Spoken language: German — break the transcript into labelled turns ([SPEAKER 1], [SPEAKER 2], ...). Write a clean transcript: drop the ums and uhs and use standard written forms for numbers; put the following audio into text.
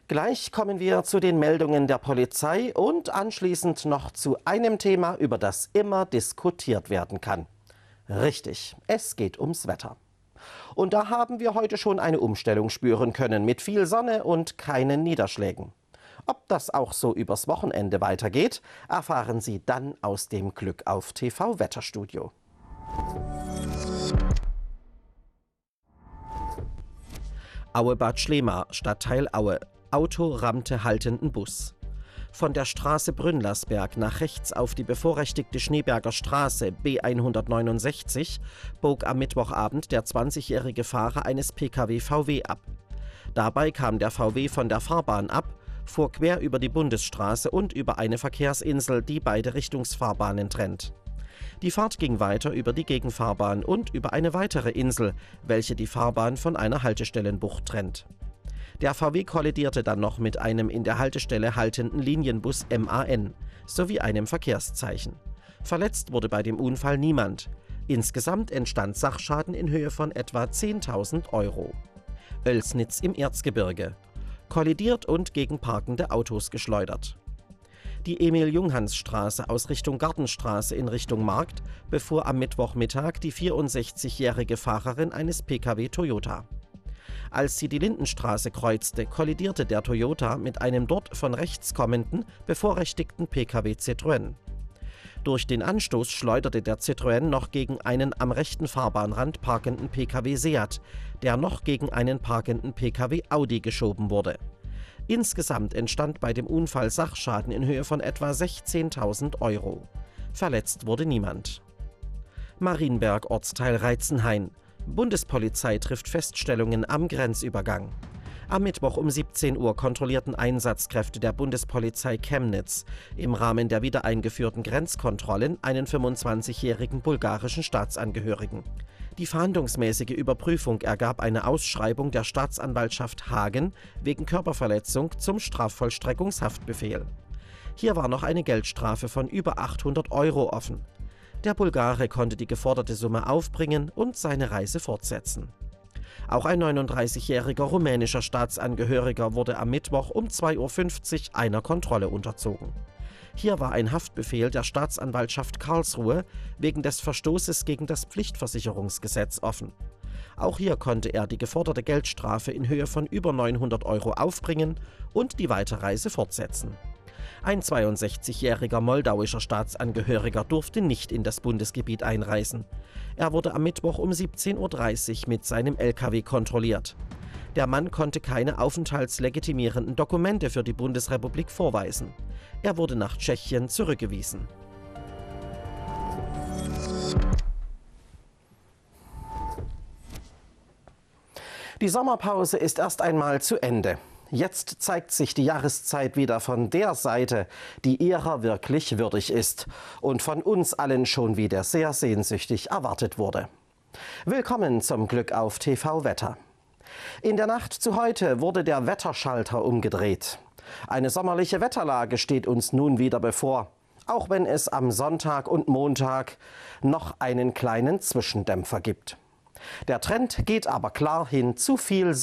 [SPEAKER 1] Gleich kommen wir zu den Meldungen der Polizei und anschließend noch zu einem Thema, über das immer diskutiert werden kann. Richtig, es geht ums Wetter. Und da haben wir heute schon eine Umstellung spüren können, mit viel Sonne und keinen Niederschlägen. Ob das auch so übers Wochenende weitergeht, erfahren Sie dann aus dem Glück auf TV Wetterstudio. Aue-Bad Schlema, Stadtteil Aue. Auto rammte haltenden Bus. Von der Straße Brünnlersberg nach rechts auf die bevorrechtigte Schneeberger Straße B169 bog am Mittwochabend der 20-jährige Fahrer eines Pkw VW ab. Dabei kam der VW von der Fahrbahn ab, fuhr quer über die Bundesstraße und über eine Verkehrsinsel, die beide Richtungsfahrbahnen trennt. Die Fahrt ging weiter über die Gegenfahrbahn und über eine weitere Insel, welche die Fahrbahn von einer Haltestellenbucht trennt. Der VW kollidierte dann noch mit einem in der Haltestelle haltenden Linienbus MAN sowie einem Verkehrszeichen. Verletzt wurde bei dem Unfall niemand. Insgesamt entstand Sachschaden in Höhe von etwa 10.000 €. Oelsnitz im Erzgebirge. Kollidiert und gegen parkende Autos geschleudert. Die Emil-Junghans-Straße aus Richtung Gartenstraße in Richtung Markt befuhr am Mittwochmittag die 64-jährige Fahrerin eines Pkw Toyota. Als sie die Lindenstraße kreuzte, kollidierte der Toyota mit einem dort von rechts kommenden, bevorrechtigten Pkw Citroën. Durch den Anstoß schleuderte der Citroën noch gegen einen am rechten Fahrbahnrand parkenden Pkw Seat, der noch gegen einen parkenden Pkw Audi geschoben wurde. Insgesamt entstand bei dem Unfall Sachschaden in Höhe von etwa 16.000 €. Verletzt wurde niemand. Marienberg, Ortsteil Reitzenhain. Bundespolizei trifft Feststellungen am Grenzübergang. Am Mittwoch um 17 Uhr kontrollierten Einsatzkräfte der Bundespolizei Chemnitz im Rahmen der wiedereingeführten Grenzkontrollen einen 25-jährigen bulgarischen Staatsangehörigen. Die fahndungsmäßige Überprüfung ergab eine Ausschreibung der Staatsanwaltschaft Hagen wegen Körperverletzung zum Strafvollstreckungshaftbefehl. Hier war noch eine Geldstrafe von über 800 € offen. Der Bulgare konnte die geforderte Summe aufbringen und seine Reise fortsetzen. Auch ein 39-jähriger rumänischer Staatsangehöriger wurde am Mittwoch um 2:50 Uhr einer Kontrolle unterzogen. Hier war ein Haftbefehl der Staatsanwaltschaft Karlsruhe wegen des Verstoßes gegen das Pflichtversicherungsgesetz offen. Auch hier konnte er die geforderte Geldstrafe in Höhe von über 900 € aufbringen und die Weiterreise fortsetzen. Ein 62-jähriger moldauischer Staatsangehöriger durfte nicht in das Bundesgebiet einreisen. Er wurde am Mittwoch um 17:30 Uhr mit seinem LKW kontrolliert. Der Mann konnte keine aufenthaltslegitimierenden Dokumente für die Bundesrepublik vorweisen. Er wurde nach Tschechien zurückgewiesen. Die Sommerpause ist erst einmal zu Ende. Jetzt zeigt sich die Jahreszeit wieder von der Seite, die ihrer wirklich würdig ist und von uns allen schon wieder sehr sehnsüchtig erwartet wurde. Willkommen zum Glück auf TV Wetter. In der Nacht zu heute wurde der Wetterschalter umgedreht. Eine sommerliche Wetterlage steht uns nun wieder bevor, auch wenn es am Sonntag und Montag noch einen kleinen Zwischendämpfer gibt. Der Trend geht aber klar hin zu viel Sonne.